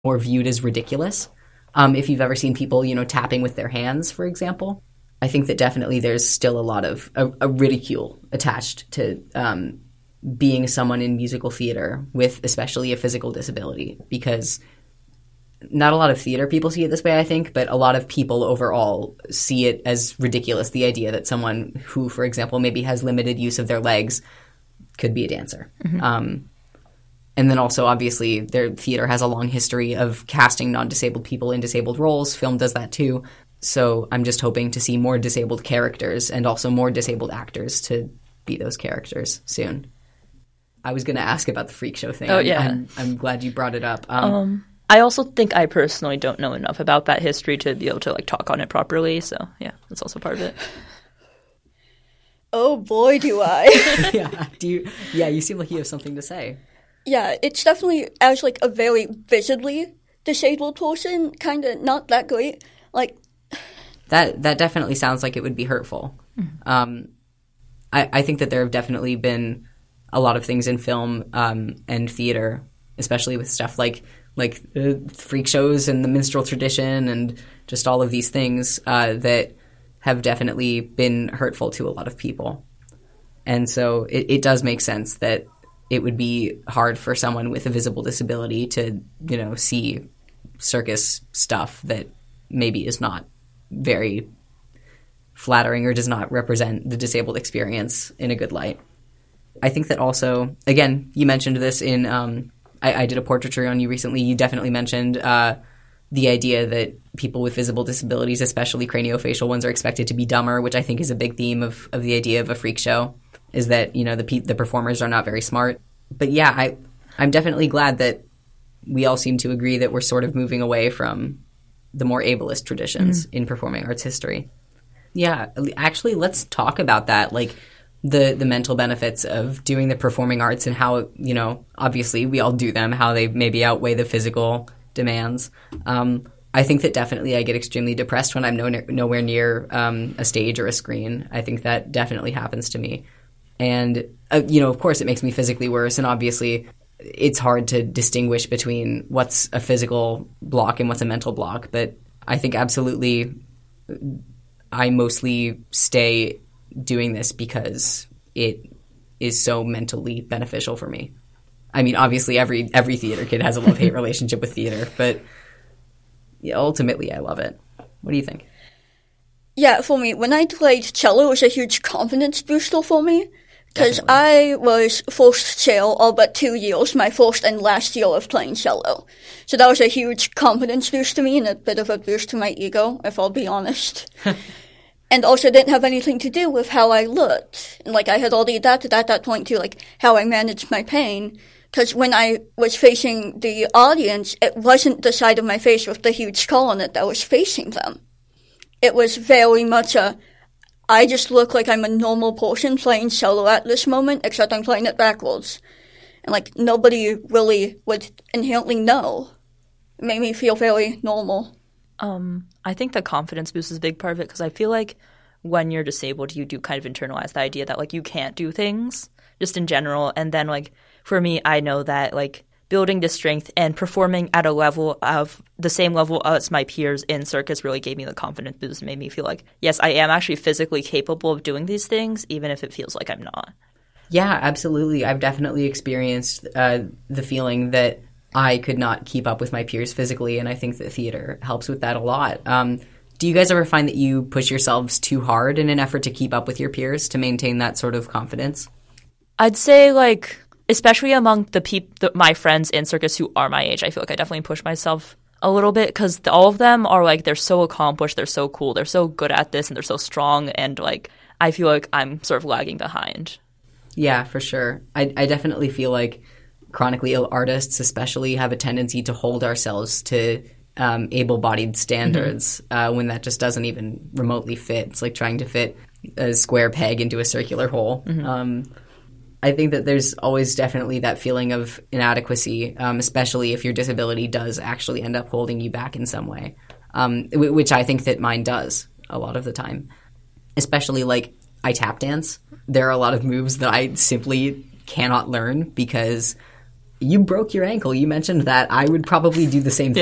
more viewed as ridiculous. If you've ever seen people, tapping with their hands, for example, I think that definitely there's still a lot of a ridicule attached to being someone in musical theater with especially a physical disability, because not a lot of theater people see it this way, I think, but a lot of people overall see it as ridiculous, the idea that someone who, for example, maybe has limited use of their legs could be a dancer. Mm-hmm. And then also, obviously, their theater has a long history of casting non-disabled people in disabled roles. Film does that too. So I'm just hoping to see more disabled characters and also more disabled actors to be those characters soon. I was going to ask about the freak show thing. Oh, yeah. I'm glad you brought it up. I also think I personally don't know enough about that history to be able to talk on it properly. So yeah, that's also part of it. Oh boy, do I. Yeah, you seem like you have something to say. Yeah, it's definitely, as a very visibly disabled person, kind of not that great. That definitely sounds like it would be hurtful. Mm-hmm. I think that there have definitely been a lot of things in film and theater, especially with stuff like freak shows and the minstrel tradition and just all of these things that have definitely been hurtful to a lot of people. And so it does make sense that it would be hard for someone with a visible disability to, see circus stuff that maybe is not very flattering or does not represent the disabled experience in a good light. I think that also, again, you mentioned this in I did a portraiture on you recently. You definitely mentioned the idea that people with visible disabilities, especially craniofacial ones, are expected to be dumber, which I think is a big theme of the idea of a freak show, is that, the performers are not very smart. But yeah, I'm definitely glad that we all seem to agree that we're sort of moving away from the more ableist traditions in performing arts history. Yeah, actually, let's talk about that. The mental benefits of doing the performing arts and how, obviously we all do them, how they maybe outweigh the physical demands. I think that definitely I get extremely depressed when I'm nowhere near a stage or a screen. I think that definitely happens to me. And, of course it makes me physically worse. And obviously it's hard to distinguish between what's a physical block and what's a mental block. But I think absolutely I mostly stay doing this because it is so mentally beneficial for me. I mean, obviously every theater kid has a love-hate relationship with theater, but ultimately I love it. What do you think? Yeah, for me, when I played cello, it was a huge confidence booster for me, because I was forced to fail all but 2 years, my first and last year of playing cello. So that was a huge confidence boost to me and a bit of a boost to my ego, if I'll be honest. And also didn't have anything to do with how I looked. And I had already adapted at that point to how I managed my pain. Because when I was facing the audience, it wasn't the side of my face with the huge skull on it that was facing them. It was very much I just look like I'm a normal person playing cello at this moment, except I'm playing it backwards. And nobody really would inherently know. It made me feel very normal. I think the confidence boost is a big part of it, because I feel like when you're disabled, you do kind of internalize the idea that you can't do things just in general. And then for me, I know that building this strength and performing at a level of the same level as my peers in circus really gave me the confidence boost and made me feel yes, I am actually physically capable of doing these things, even if it feels like I'm not. Yeah, absolutely. I've definitely experienced the feeling that I could not keep up with my peers physically, and I think that theater helps with that a lot. Do you guys ever find that you push yourselves too hard in an effort to keep up with your peers to maintain that sort of confidence? I'd say, especially among my friends in circus who are my age, I feel I definitely push myself a little bit, because all of them are, they're so accomplished, they're so cool, they're so good at this, and they're so strong, and, I feel like I'm sort of lagging behind. Yeah, for sure. I definitely feel like chronically ill artists especially have a tendency to hold ourselves to able-bodied standards when that just doesn't even remotely fit. It's like trying to fit a square peg into a circular hole. I think that there's always definitely that feeling of inadequacy, especially if your disability does actually end up holding you back in some way, which I think that mine does a lot of the time. Especially I tap dance. There are a lot of moves that I simply cannot learn because you broke your ankle. You mentioned that. I would probably do the same thing.